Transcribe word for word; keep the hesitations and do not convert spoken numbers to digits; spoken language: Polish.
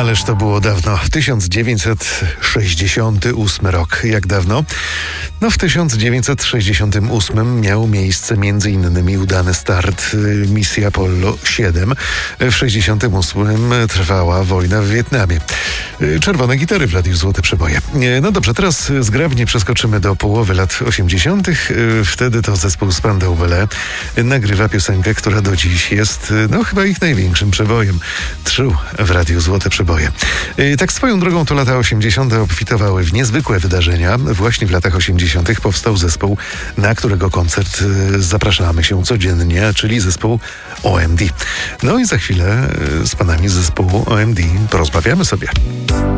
Ależ to było dawno. tysiąc dziewięćset sześćdziesiąty ósmy rok. Jak dawno? No w tysiąc dziewięćset sześćdziesiątym ósmym miał miejsce między innymi udany start misji Apollo siedem. W sześćdziesiątym ósmym trwała wojna w Wietnamie. Czerwone gitary w radiu Złote Przeboje. No dobrze, teraz zgrabnie przeskoczymy do połowy lat osiemdziesiątych. Wtedy to zespół Spandau Ballet nagrywa piosenkę, która do dziś jest no chyba ich największym przebojem. True w radiu Złote Przeboje. Tak swoją drogą to lata osiemdziesiąte obfitowały w niezwykłe wydarzenia. Właśnie w latach osiemdziesiątych powstał zespół, na którego koncert zapraszamy się codziennie, czyli zespół O M D. No i za chwilę z panami z zespołu O M D porozmawiamy sobie.